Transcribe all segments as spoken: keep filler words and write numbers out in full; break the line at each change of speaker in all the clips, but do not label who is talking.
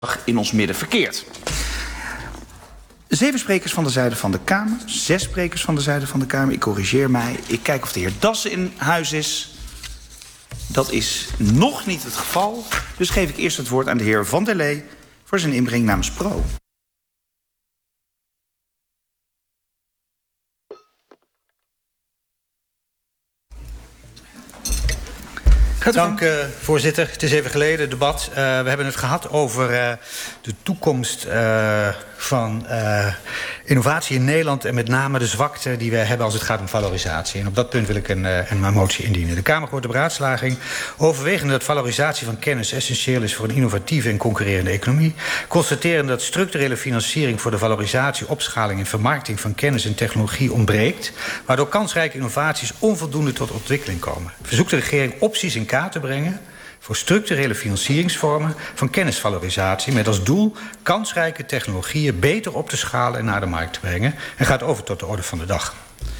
in ons midden verkeert. Zeven sprekers van de zijde van de Kamer. Zes sprekers van de zijde van de Kamer. Ik corrigeer mij. Ik kijk of de heer Dassen in huis is. Dat is nog niet het geval. Dus geef ik eerst het woord aan de heer Van der Lee voor zijn inbreng namens Pro.
Dank, uh, voorzitter. Het is even geleden, debat. Uh, we hebben het gehad over uh, de toekomst uh, van uh, innovatie in Nederland en met name de zwakte die we hebben als het gaat om valorisatie. En op dat punt wil ik een, uh, een motie indienen. De Kamer hoort de beraadslaging overwegende dat valorisatie van kennis essentieel is voor een innovatieve en concurrerende economie. Constateren dat structurele financiering voor de valorisatie, opschaling en vermarkting van kennis en technologie ontbreekt, waardoor kansrijke innovaties onvoldoende tot ontwikkeling komen. Verzoekt de regering opties in kaart te brengen voor structurele financieringsvormen van kennisvalorisatie met als doel kansrijke technologieën beter op te schalen en naar de markt te brengen en gaat over tot de orde van de dag.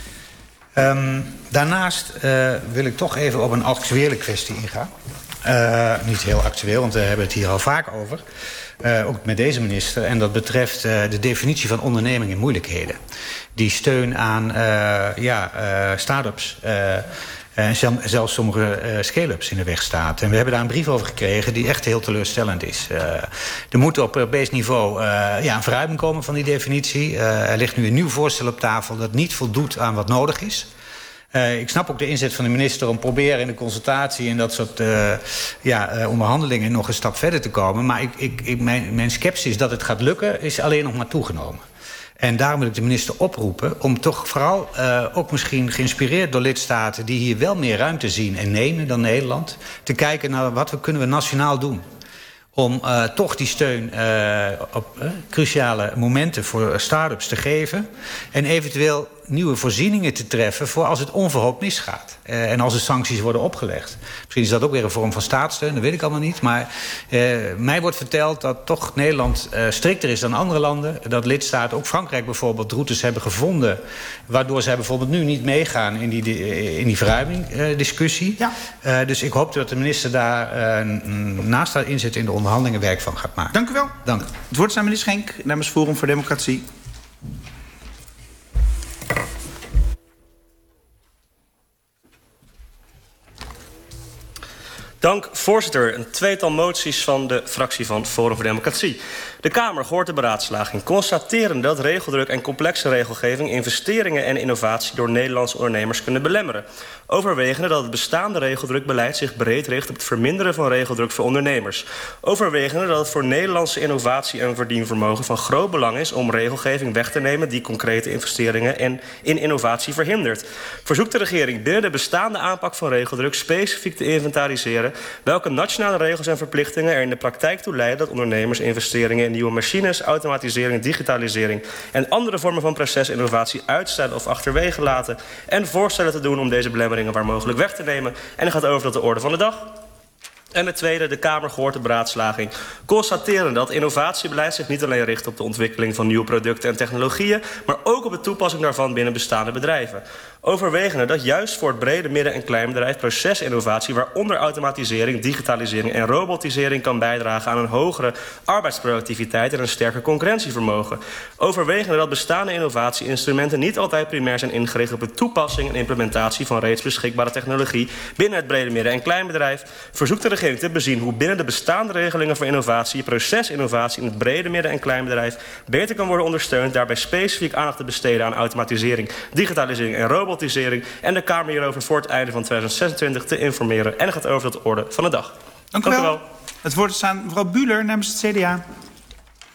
Um, daarnaast uh, wil ik toch even op een actuele kwestie ingaan. Uh, niet heel actueel, want we hebben het hier al vaak over. Uh, ook met deze minister. En dat betreft uh, de definitie van onderneming in moeilijkheden. Die steun aan uh, ja, uh, start-ups uh, en zelfs sommige uh, scale-ups in de weg staat. En we hebben daar een brief over gekregen die echt heel teleurstellend is. Uh, er moet op Europees niveau uh, ja, een verruiming komen van die definitie. Uh, er ligt nu een nieuw voorstel op tafel dat niet voldoet aan wat nodig is. Uh, ik snap ook de inzet van de minister om proberen in de consultatie en dat soort uh, ja, uh, onderhandelingen nog een stap verder te komen. Maar ik, ik, ik, mijn, mijn sceptisch dat het gaat lukken is alleen nog maar toegenomen. En daarom wil ik de minister oproepen om toch vooral uh, ook misschien geïnspireerd door lidstaten die hier wel meer ruimte zien en nemen dan Nederland, te kijken naar wat we kunnen we nationaal doen. Om uh, toch die steun uh, op uh, cruciale momenten voor start-ups te geven. En eventueel nieuwe voorzieningen te treffen voor als het onverhoopt misgaat. Uh, en als er sancties worden opgelegd. Misschien is dat ook weer een vorm van staatssteun, dat weet ik allemaal niet. Maar uh, mij wordt verteld dat toch Nederland uh, strikter is dan andere landen. Dat lidstaten, ook Frankrijk bijvoorbeeld, routes hebben gevonden waardoor zij bijvoorbeeld nu niet meegaan in die, in die verruiming uh, discussie. Ja. Uh, dus ik hoop dat de minister daar uh, naast haar inzet in de onderhandelingen werk van gaat maken.
Dank u wel.
Dank.
Het woord is aan meneer Schenk namens Forum voor Democratie.
Dank, voorzitter. Een tweetal moties van de fractie van Forum voor Democratie. De Kamer hoort de beraadslaging constateren dat regeldruk en complexe regelgeving investeringen en innovatie door Nederlandse ondernemers kunnen belemmeren. Overwegende dat het bestaande regeldrukbeleid zich breed richt op het verminderen van regeldruk voor ondernemers. Overwegende dat het voor Nederlandse innovatie en verdienvermogen van groot belang is om regelgeving weg te nemen die concrete investeringen en in innovatie verhindert. Verzoekt de regering binnen de bestaande aanpak van regeldruk specifiek te inventariseren welke nationale regels en verplichtingen er in de praktijk toe leiden dat ondernemers investeringen in nieuwe machines, automatisering, digitalisering en andere vormen van procesinnovatie uitstellen of achterwege laten en voorstellen te doen om deze belemmeringen waar mogelijk weg te nemen. En dan gaat over tot de orde van de dag. En de tweede, de Kamer gehoord de beraadslaging constateren dat innovatiebeleid zich niet alleen richt op de ontwikkeling van nieuwe producten en technologieën, maar ook op de toepassing daarvan binnen bestaande bedrijven. Overwegende dat juist voor het brede midden- en kleinbedrijf procesinnovatie, waaronder automatisering, digitalisering en robotisering, kan bijdragen aan een hogere arbeidsproductiviteit en een sterker concurrentievermogen. Overwegende dat bestaande innovatieinstrumenten niet altijd primair zijn ingericht op de toepassing en implementatie van reeds beschikbare technologie binnen het brede midden- en kleinbedrijf, verzoekt de regering te bezien hoe binnen de bestaande regelingen voor innovatie, procesinnovatie in het brede midden- en kleinbedrijf beter kan worden ondersteund, daarbij specifiek aandacht te besteden aan automatisering, digitalisering en robotisering en de Kamer hierover voor het einde van tweeduizend zesentwintig te informeren. En het gaat over tot de orde van de dag.
Dank u wel. Het woord is aan mevrouw Bühler namens het C D A.